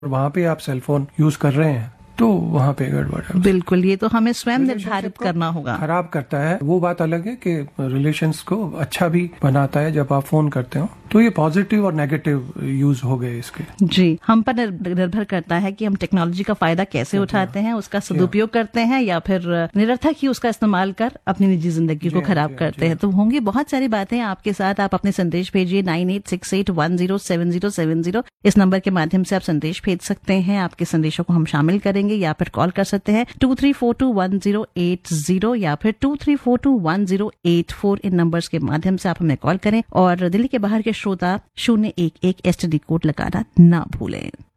वहाँ पे आप सेल फोन यूज कर रहे हैं तो वहाँ पे गड़बड़ है। बिल्कुल, ये तो हमें स्वयं निर्धारित करना होगा। खराब करता है, वो बात अलग है कि रिलेशंस को अच्छा भी बनाता है जब आप फोन करते हो। तो ये पॉजिटिव और नेगेटिव यूज हो गए इसके। जी, हम पर निर्भर करता है कि हम टेक्नोलॉजी का फायदा कैसे उठाते हैं, उसका सदुपयोग करते हैं या फिर निरर्थक ही उसका इस्तेमाल कर अपनी निजी जिंदगी को खराब करते हैं। तो होंगी बहुत सारी बातें आपके साथ। आप अपने संदेश भेजिए 9868107070 इस नंबर के माध्यम से आप संदेश भेज सकते हैं। आपके संदेशों को हम शामिल करेंगे या फिर कॉल कर सकते हैं 23421080 या फिर 23421084 इन नंबर्स के माध्यम से आप हमें कॉल करें। और दिल्ली के बाहर के श्रोता 011 STD कोड लगाना ना भूलें।